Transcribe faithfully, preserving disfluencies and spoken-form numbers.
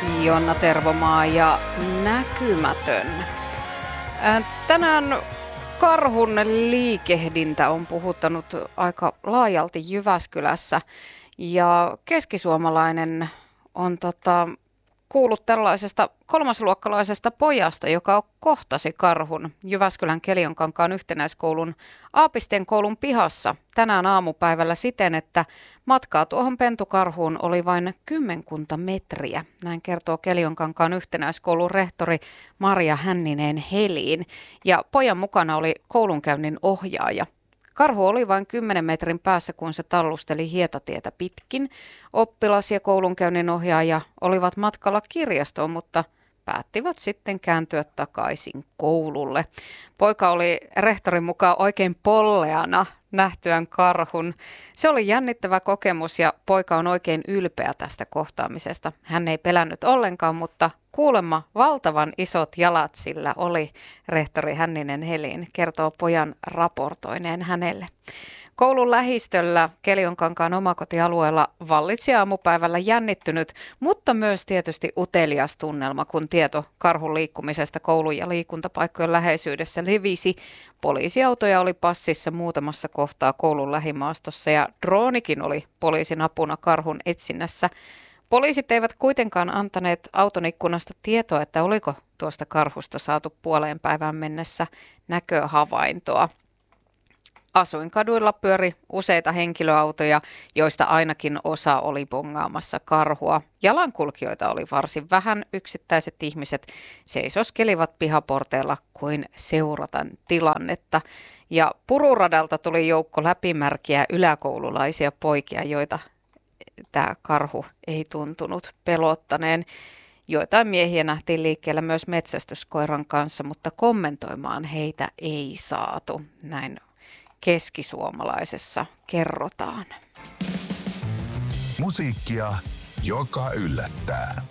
Jonna Tervomaa ja Näkymätön. Tänään karhun liikehdintä on puhuttanut aika laajalti Jyväskylässä ja keskisuomalainen on tota, kuullut tällaisesta kolmasluokkalaisesta pojasta, joka kohtasi karhun Jyväskylän Keljonkankaan yhtenäiskoulun Aapisteen koulun pihassa tänään aamupäivällä siten, että matkaa tuohon pentukarhuun oli vain kymmenkunta metriä. Näin kertoo Keljonkankaan yhtenäiskoulun rehtori Marja Hänninen Heliin. Ja pojan mukana oli koulunkäynnin ohjaaja. Karhu oli vain kymmenen metrin päässä, kun se tallusteli hietatietä pitkin. Oppilas ja koulunkäynnin ohjaaja olivat matkalla kirjastoon, mutta päättivät sitten kääntyä takaisin koululle. Poika oli rehtorin mukaan oikein polleana nähtyään karhun. Se oli jännittävä kokemus ja poika on oikein ylpeä tästä kohtaamisesta. Hän ei pelännyt ollenkaan, mutta kuulemma valtavan isot jalat sillä oli, rehtori Hänninen Heliin kertoo pojan raportoineen hänelle. Koulun lähistöllä Keljonkankaan omakotialueella vallitsi aamupäivällä jännittynyt, mutta myös tietysti utelias tunnelma, kun tieto karhun liikkumisesta koulun ja liikuntapaikkojen läheisyydessä levisi. Poliisiautoja oli passissa muutamassa kohtaa koulun lähimaastossa ja droonikin oli poliisin apuna karhun etsinnässä. Poliisit eivät kuitenkaan antaneet auton ikkunasta tietoa, että oliko tuosta karhusta saatu puoleen päivään mennessä näköhavaintoa. Asuinkaduilla pyöri useita henkilöautoja, joista ainakin osa oli bongaamassa karhua. Jalankulkijoita oli varsin vähän, yksittäiset ihmiset seisoskelivat pihaporteilla kuin seuratan tilannetta. Ja pururadalta tuli joukko läpimärkiä yläkoululaisia poikia, joita tämä karhu ei tuntunut pelottaneen. Joitain miehiä nähtiin liikkeellä myös metsästyskoiran kanssa, mutta kommentoimaan heitä ei saatu. Näin keskisuomalaisessa kerrotaan. Musiikkia, joka yllättää.